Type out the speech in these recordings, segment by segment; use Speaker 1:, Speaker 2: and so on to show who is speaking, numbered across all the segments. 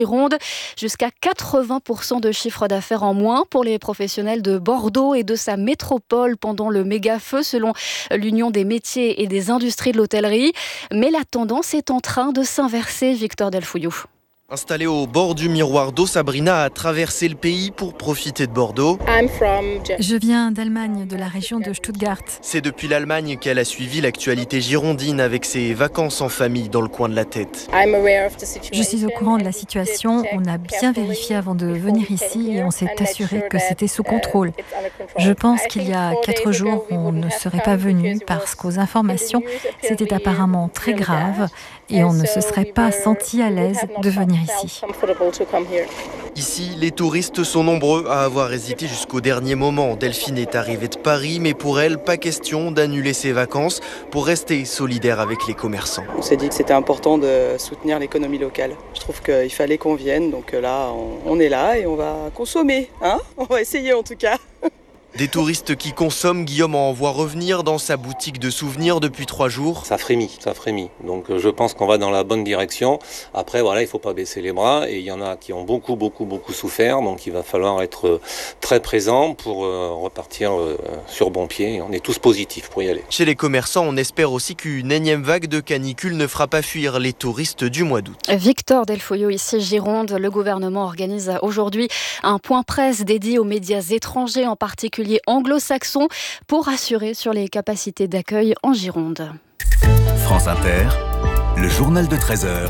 Speaker 1: Gironde, jusqu'à 80% de chiffre d'affaires en moins pour les professionnels de Bordeaux et de sa métropole pendant le méga-feu, selon l'Union des métiers et des industries de l'hôtellerie. Mais la tendance est en train de s'inverser, Victor Delfouillou.
Speaker 2: Installée au bord du miroir d'eau, Sabrina a traversé le pays pour profiter de Bordeaux.
Speaker 3: Je viens d'Allemagne, de la région de Stuttgart.
Speaker 2: C'est depuis l'Allemagne qu'elle a suivi l'actualité girondine avec ses vacances en famille dans le coin de la tête.
Speaker 3: Je suis au courant de la situation. On a bien vérifié avant de venir ici et on s'est assuré que c'était sous contrôle. Je pense qu'il y a 4 jours, on ne serait pas venu parce qu'aux informations, c'était apparemment très grave et on ne se serait pas senti à l'aise de venir ici.
Speaker 2: Ici, les touristes sont nombreux à avoir hésité jusqu'au dernier moment. Delphine est arrivée de Paris, mais pour elle, pas question d'annuler ses vacances pour rester solidaire avec les commerçants.
Speaker 4: On s'est dit que c'était important de soutenir l'économie locale. Je trouve qu'il fallait qu'on vienne, donc là, on est là et on va consommer. On va essayer en tout cas.
Speaker 2: Des touristes qui consomment, Guillaume en voit revenir dans sa boutique de souvenirs depuis 3 jours.
Speaker 5: Ça frémit. Donc je pense qu'on va dans la bonne direction. Après, voilà, il ne faut pas baisser les bras. Et il y en a qui ont beaucoup souffert. Donc il va falloir être très présent pour repartir sur bon pied. On est tous positifs pour y aller.
Speaker 2: Chez les commerçants, on espère aussi qu'une énième vague de canicule ne fera pas fuir les touristes du mois d'août.
Speaker 1: Victor Delfouillou, ici Gironde. Le gouvernement organise aujourd'hui un point presse dédié aux médias étrangers, en particulier anglo-saxons, pour assurer sur les capacités d'accueil en Gironde.
Speaker 6: France Inter, le journal de 13h,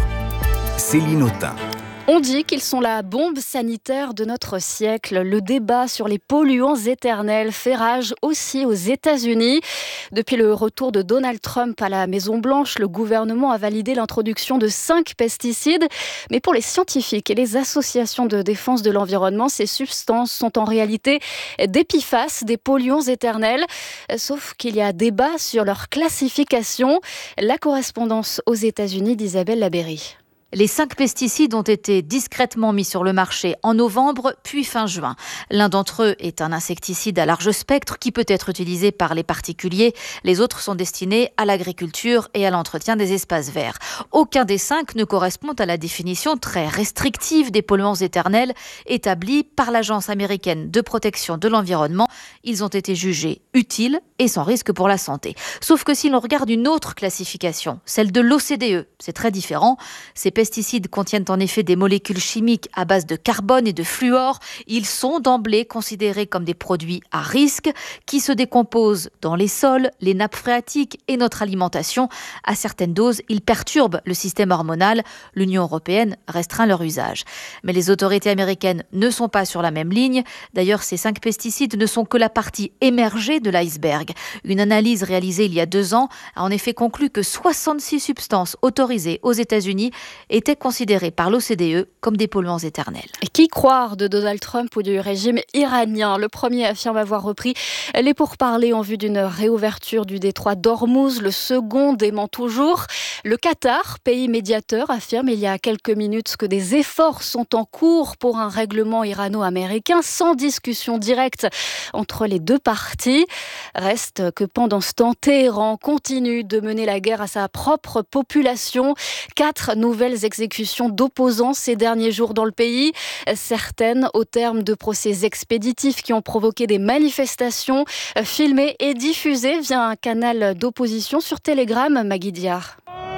Speaker 6: Céline Autain.
Speaker 1: On dit qu'ils sont la bombe sanitaire de notre siècle. Le débat sur les polluants éternels fait rage aussi aux États-Unis. Depuis le retour de Donald Trump à la Maison-Blanche, le gouvernement a validé l'introduction de 5 pesticides. Mais pour les scientifiques et les associations de défense de l'environnement, ces substances sont en réalité des PFAS, des polluants éternels. Sauf qu'il y a débat sur leur classification. La correspondance aux États-Unis d'Isabelle Labéry.
Speaker 7: Les 5 pesticides ont été discrètement mis sur le marché en novembre, puis fin juin. L'un d'entre eux est un insecticide à large spectre qui peut être utilisé par les particuliers. Les autres sont destinés à l'agriculture et à l'entretien des espaces verts. Aucun des 5 ne correspond à la définition très restrictive des polluants éternels établie par l'Agence américaine de protection de l'environnement. Ils ont été jugés utiles et sans risque pour la santé. Sauf que si l'on regarde une autre classification, celle de l'OCDE, c'est très différent. Ces pesticides contiennent en effet des molécules chimiques à base de carbone et de fluor. Ils sont d'emblée considérés comme des produits à risque qui se décomposent dans les sols, les nappes phréatiques et notre alimentation. À certaines doses, ils perturbent le système hormonal. L'Union européenne restreint leur usage. Mais les autorités américaines ne sont pas sur la même ligne. D'ailleurs, ces 5 pesticides ne sont que la partie émergée de l'iceberg. Une analyse réalisée il y a 2 ans a en effet conclu que 66 substances autorisées aux États-Unis étaient considérées par l'OCDE comme des polluants éternels.
Speaker 1: Et qui croire de Donald Trump ou du régime iranien? Le premier affirme avoir repris les pourparlers en vue d'une réouverture du détroit d'Ormuz. Le second dément toujours. Le Qatar, pays médiateur, affirme il y a quelques minutes que des efforts sont en cours pour un règlement irano-américain sans discussion directe entre les 2 parties. Reste que pendant ce temps, Téhéran continue de mener la guerre à sa propre population. 4 nouvelles exécutions d'opposants ces derniers jours dans le pays. Certaines au terme de procès expéditifs qui ont provoqué des manifestations filmées et diffusées via un canal d'opposition sur Telegram. Maggie Diard.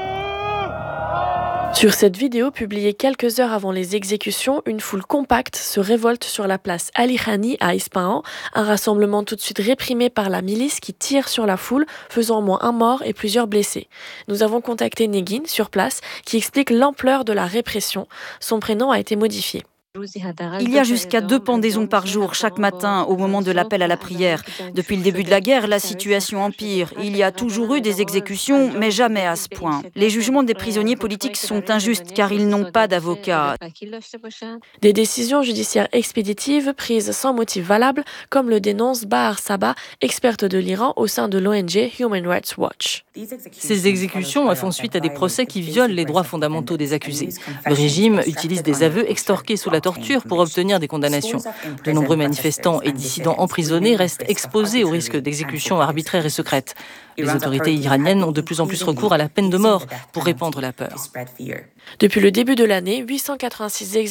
Speaker 8: Sur cette vidéo publiée quelques heures avant les exécutions, une foule compacte se révolte sur la place Ali Khani à Ispahan, un rassemblement tout de suite réprimé par la milice qui tire sur la foule, faisant au moins 1 mort et plusieurs blessés. Nous avons contacté Negin sur place qui explique l'ampleur de la répression. Son prénom a été modifié.
Speaker 9: Il y a jusqu'à 2 pendaisons par jour chaque matin au moment de l'appel à la prière. Depuis le début de la guerre, la situation empire. Il y a toujours eu des exécutions, mais jamais à ce point. Les jugements des prisonniers politiques sont injustes car ils n'ont pas d'avocat.
Speaker 8: Des décisions judiciaires expéditives prises sans motif valable, comme le dénonce Bahar Sabah, experte de l'Iran au sein de l'ONG Human Rights Watch.
Speaker 10: Ces exécutions font suite à des procès qui violent les droits fondamentaux des accusés. Le régime utilise des aveux extorqués sous la torture pour obtenir des condamnations. De nombreux manifestants et dissidents emprisonnés restent exposés au risque d'exécutions arbitraires et secrètes. Les autorités iraniennes ont de plus en plus recours à la peine de mort pour répandre la peur.
Speaker 8: Depuis le début de l'année, 886